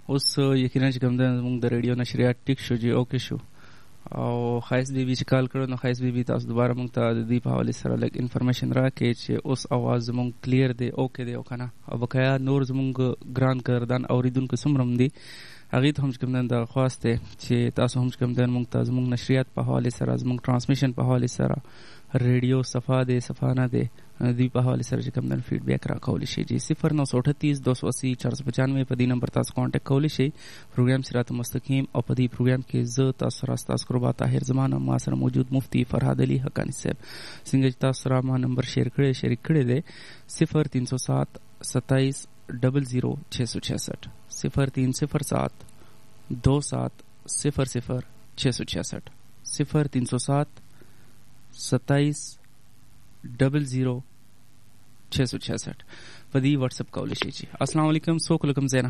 اوس یقینا چې کوم زموږ د ریډیو نشریات ټیک شو چې اوکې شو او خایس بیبي چې کال کړو نو خایس بیبي تاسو دوباره موږ ته د دې په حواله سره لږ انفارمیشن راکړئ چې اوس اواز زموږ کلیر دی اوکې دی او کنه او بقایا نور زموږ ګران کردان اوریدونکو څومره دي هغه ته هم کوم د خواست دی چې تاسو هم کوم د موږ ته زموږ نشریات په حواله سره زموږ ترانسمیشن په حواله سره ریډیو صفا دی صفانه دی دی په حواله سره چې کوم د فیډبیک راکول شي چې 0938 280 495 په دې نمبر تاسو کانټیکټ کولی شي پروګرام سرات مستقیم او په دې پروګرام کې زه تاسو سره تاسو قربا طاهر زمانه ما سره موجود مفتی فرهاد علي حقانی صاحب څنګه چې تاسو سره ما نمبر شریک کړی دی 0307 27 00 666 0307 27 00 666 0307 27 00 666 په دې واتس اپ کول شي. السلام علیکم څوک لکم زینا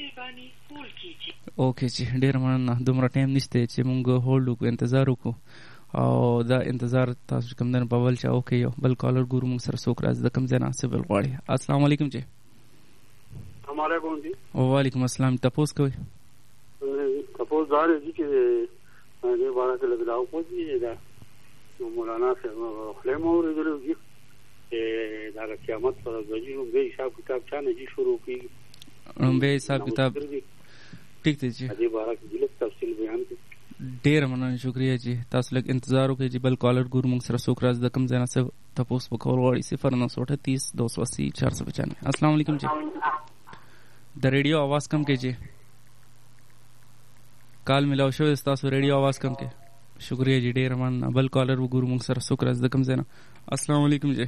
اوکې چې ډیر مننه دومره ټایم نشته چې مونږ هولډ وکړو انتظار وکړو او دا انتظار تاسو کوم دن په ول چې اوکې یو بل کالر ګورو موږ سره څوک راځي د کوم زینا سیبل غواړي. السلام علیکم جی. السلام علیکم جی. وعلیکم السلام. تاسو کوي تاسو زاره دي چې دې بارے کې لګاو کوی دا مولانا صاحب خلیم اوریدلو دي دا قیامت پر ورځې به حساب کتاب چانه جی شروع کیږي به حساب کتاب ٹھیک دی جی دې بارے کې ډېر تفصیل بیان کړئ. ډیر مننه شکریہ جی تاسو لږ انتظار وکړئ چې بل کالر ګور موږ سره څوک راځي د کوم ځای نه څه تاسو په کول غواړي 0938 280 495. السلام علیکم جی. د ریډیو आवाज کم کیجئے کال ملاو شو تاسو ریډیو आवाज کم کې شکریہ جی ډیر مننه بل کالر وګورو موږ سره څوک راځي د کوم ځای نه. السلام علیکم جی.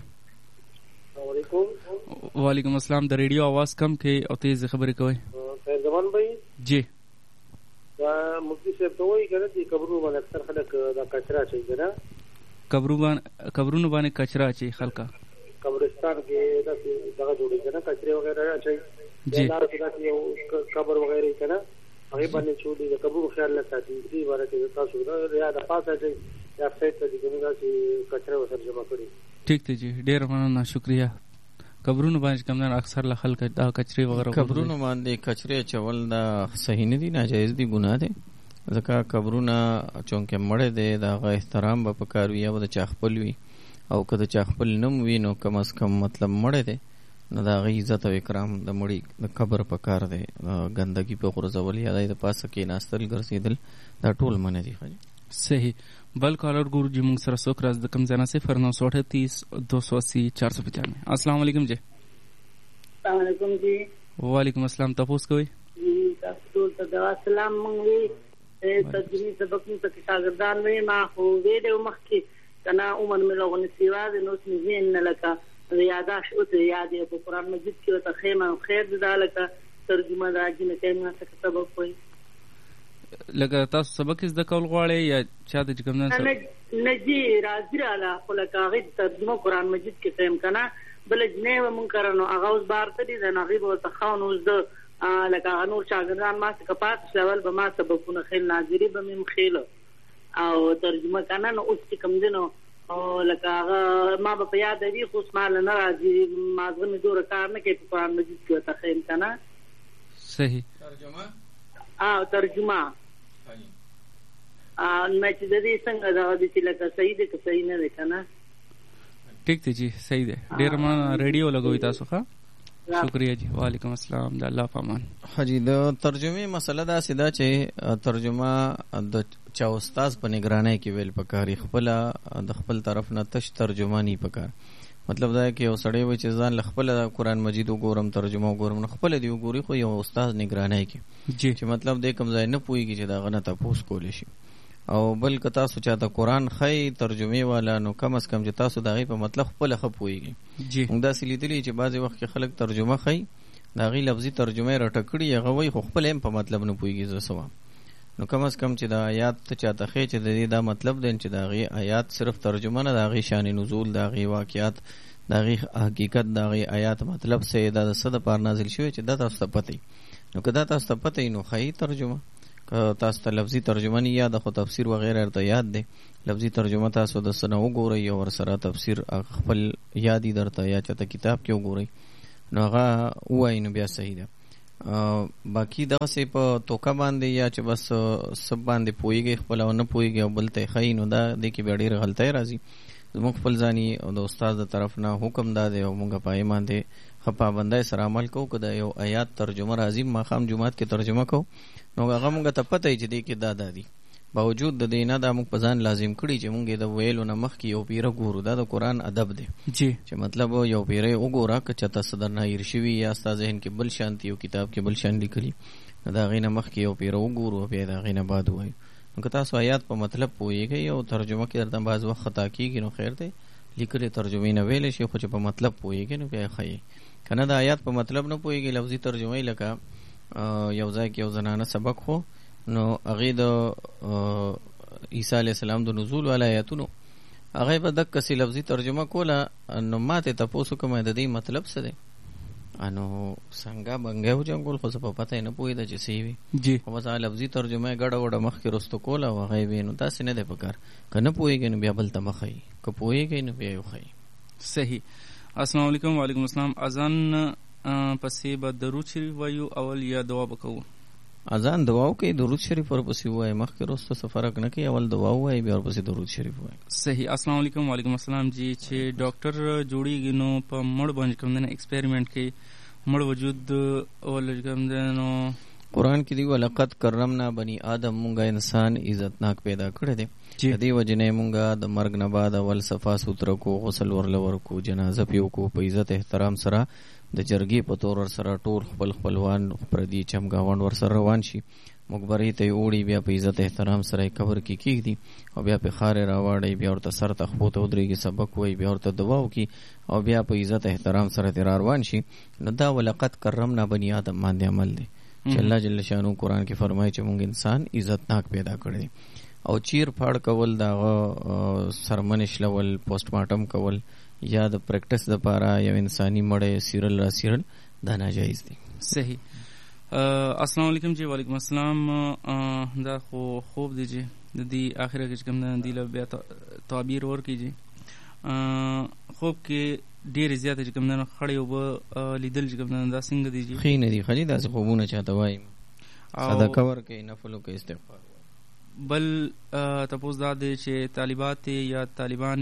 وعلیکم السلام. د ریډیو आवाज کم کې او تیز خبرې کوئ. خیر زمان بھائی جی دا مفتی صاحب ته وایي کنه چې قبرونو باندې اکثر خلک دا کچرا چي کنه قبرونو باندې کچرا چي خلک قبرستان کې دا جوړي کنه کچري وغیرہ چي جی دا یو قبر وغیرہ کنه هغه باندې چوډي د قبرو خیال نه ساتي دې باره کې تاسو دا یا د پاسه چې یا فیت ته دې کنه چې کچرا وسر جمع کړي. ٹھیک دی جی ډیر مننه شکریہ. قبرونو باندې کوم نه اکثر له خلک دا کچري وغیرہ قبرونو باندې کچري چول دا صحیح نه دي ناجایز دي ګناه دي ځکه قبرونه چونکه مړ دي دا غو احترام به پکاروي او د چاخپل وي او کله چاخپل نم وي نو کم از کم مطلب مړ دي نو دا غي عزت او اکرام د مړي د قبر پکار دي ګندګي په غرزول یا د پاسه کې ناستل ګرځیدل دا ټول منه دي. صحیح. بل کالر ګورو جی موږ سره څوک راځي د کوم ځای نه 0938 280 495. السلام علیکم جی. السلام علیکم جی. وعلیکم السلام. تاسو کوي جی تاسو ته السلام مونږ ترجمه سبق نو ته شاګردان وې ما خو ویډیو مخکې کنا عمر ملغون سیواز نو سمزین لکه یاداش او ته یادې په قران مجید کې ته خیمه خیر دې لکه ترجمه راځي نه کیمه څه سبق وای لکه تاسو سبق زده کول غواړئ یا چا د کوم نه نجی راځي را خلک هغه ترجمه قران مجید کې فهم کنا بل جنې و مونږ کرنو هغه اوس بار ته دي نه غیب او تخاون اوس د لکه نور شاګردان ما څخه پات شول به ما سبقونه خیل ناظری به مم خیل او ترجمه کنا نو اوس کوم دینو او لکه ما به یاد دی خو اسمال نه راځي ما زغم دور کار نه کوي قران مجید کې ته خیم کنا صحیح ترجمه نه چې د دې څنګه دا د چې لکه صحیح ده که صحیح نه ده کنه. ٹھیک دی جی صحیح ده. ډیر مننه ریډیو لګوي تاسو ښه شکریہ جی. وعلیکم السلام. د الله پامان. حجی د ترجمه مسله دا سیدا چې ترجمه د چا استاد په نگرانی کې ویل پکاري خپل د خپل طرف نه تش ترجمانی پکار مطلب دا کې یو سړی وي چې ځان خپل قرآن مجید وګورم ترجمه وګورم خپل دی وګوري خو یو استاد نگرانی کې جی چې مطلب دې کوم ځای نه پويږي چې دا غنه تاسو کول شي او بل که تاسو چاته قرآن خی ترجمه والا نو کم از کم چې تاسو دغه په مطلب خپل خپويږي جی موږ دا سلیدلی چې بعضی وخت کې خلک ترجمه خی دغه لفظي ترجمه راټکړي هغه وای خو خپل هم په مطلب نه پويږي زه سوا نو کم از کم چې دا آیات ته چاته خی چې دا مطلب دین چې دغه آیات صرف ترجمه نه دغه شان نزول دغه واقعیات دغه حقیقت دغه آیات مطلب سه دا صد پر نازل شوی چې دا تاسو ته پته نو کدا تاسو ته پته نو خی ترجمه تاسو ته لفظي ترجمه نه یاد خو تفسیر وغیرہ ته یاد دی لفظي ترجمه تاسو د سنو وګورئ او ور سره تفسیر خپل یادی درته یا چاته کتاب کې وګورئ نو هغه وای نو بیا صحیح ده باقی دغه سه په توکا باندې یا چې بس سب باندې پويږي خپل او نه پويږي او بل ته خاين نو دا د کې ډېر غلطۍ راځي. زموږ خپل ځاني او د استاد د طرف نه حکم دا دی او موږ پای باندې خپا بندای سره عمل کوو. که د یو آیات ترجمه راځي ماخام جمعات کې ترجمه کوو نو هغه موږ ته پته چې دی کې دا دی. باوجود د دینه دا موږ په ځان لازم کړی چې موږ د ویلو نه مخکې یو پیره ګورو. دا د قرآن ادب دی جی چې مطلب یو پیره وګوره که چاته صدر نه هیر شوي یا ستا ذهن کې بل شانتي او کتاب کې بل شان لیکلي نو د هغې نه مخکې یو پیره وګورو بیا د هغې نه بعد ووایو. نو که تاسو آیات په مطلب پوهېږئ او ترجمه کې درته بعض وخت خطا کېږي نو خیر دی لیکلې ترجمې نه ویلی شي خو چې په مطلب پوهېږئ نو بیا یې ښایي. که نه د آیات په مطلب نه پوهېږي لفظي ترجمه لکه یو ځای کې یو زنانه سبق خو نو هغې د عیسی علیه السلام د نزول والا آیاتونو هغه به دقسې لفظي ترجمه کوله نو ما ته تپوس وکړم د دې مطلب څه دی نو څنګه بنګی وجنګول خو څه په پته یې نه پوهېده چې څه وي خو بس هغه لفظي ترجمه یې ګډه وډه مخکې رستو کوله او هغه یې وي. نو داسې نه دی پکار که نه پوهېږئ نو بیا بل ته مه ښایي که پوهېږئ نو بیا یې وښایي. صحیح. السلام علیکم. وعلیکم السلام. اذان پسې به درود شریف وایو اول یا دعا به کوو؟ اذان دعا وکړئ درود شریف ورپسې ووایئ مخکې وروسته څه فرق نه کوي اول دعا ووایئ بیا ورپسې درود شریف ووایئ. صحیح. السلام علیکم. وعلیکم السلام. جی چې ډاکټر جوړیږي نو په مړ باندې کوم دی ایکسپیریمنٹ کوي مړ وجود ول کوم دی نو قرآن کې دی ولقد کرمنا بني آدم مونږه انسان عزتناک پیدا کړی دی د دې وجې نه مونږه د مرګ نه بعد اول صفا سوتره کو غسل ورله ورکو جنازه پیو کو په عزت احترام سره د جرګې په تور سره ټول خپل خپلوان پردي چمګاوند ور سره روان شي مقبرې ته وړي بیا په عزت احترام سره قبر کې کېږدي او بیا په خارې راواړي بیا ورته سر ته خپو ته ودرېږي سبق وایي بیا ورته دعا وکړي او بیا په عزت احترام سره ترې روان شي. نو دا ولقد کرمنا بني آدم باندې عمل دی چې الله جل شانو قرآن کې فرمایي چې موږ انسان عزتناک پیدا کړی او چیر پھاړ کول دغه سرمنش لول پوسټ مارټم کول یا د پریکټس دپاره یو انساني مړی سیرل را سیرل دا ناجایز دی. صحیح. السلام علیکم. جی وعلیکم السلام. دا خو خوب دی جی د دې آخره کې کوم دی له بیا تعبیر ورکړي جی خوب کې ډېر زیات چې کوم نه خړې اوبه لیدل چې کوم نه دا څنګه دی جی ښې نه دي خالي داسې خوبونه چاته وایي صدقه ورکوي نفل وکړي استغفار بل تپوس دا دی چې طالبات یا طالبان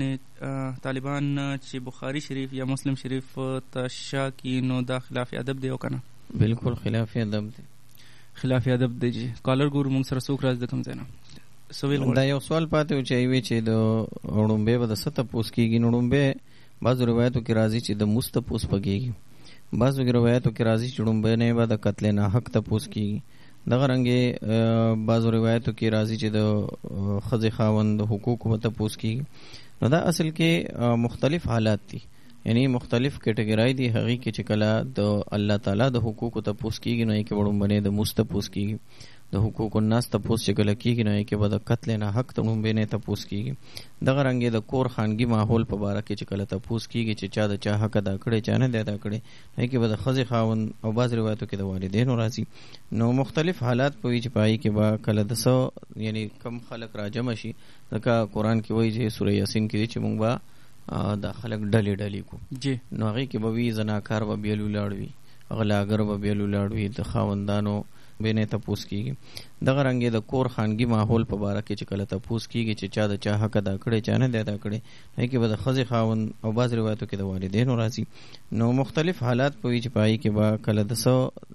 چې بخاری شریف یا مسلم شریف ته شا کی نو دا خلاف ادب دی او کنه؟ بالکل خلاف ادب دی. خلاف ادب دی جی. کالر ګورو موږ سره څوک راځي د کوم ځای نه دا یو سوال پاتې و چې وی چې د وړومبې به د څه تپوس کېږي نو وړومبې بعضو روایتو کې راځي چې د مس تپوس پکېږي بعضو روایتو کې راځي چې وړومبې نه به د قتل ناحق تپوس کېږي دغه رنګې بعضو روایتو کې راځي چې د ښځې خاوند د حقوقو به تپوس کېږي. نو دا اصل کې مختلف حالات دي یعنی مختلف کیټګرای دي هغې کې چې کله د الله تعالی د حقوقو تپوس کېږي نو یې کې وړومبنې د مس تپوس کېږي د حقوق الناس تپوس چې کله کېږي نو یې کې به د قتل ناحق وړومبنې تپوس کېږي. دغه رنګې د کور خانګي ماحول په باره کې چې کله تپوس کېږي چې چا د چا حق ادا کړی چا نه دی ادا کړی نو یې کې به د ښځې خاوند او بعض روایتو کې د والدینو راځي. نو مختلف حالات په وي چې په هغې کې به کله د څه یعنی کم خلک راجمع شي ځکه قرآن کې وایي چې سوره یاسین کې دي چې موږ به دا خلک ډلې ډلې کو نو هغې کې به وي زناکار به بیل ولاړ وي غلاګر به بیل ولاړ وي د خاوندانو بینې تپوس کېږي. دغه رنګې د کور خانګي ماحول په باره کې چې کله تپوس کېږي چې چا د چا حق ادا کړی چا نه دی ادا کړی هغې کې به د ښځې خاوند او بعض روایتو کې د والدینو راځي. نو مختلف حالات په وي چې په هغې کې به کله د څه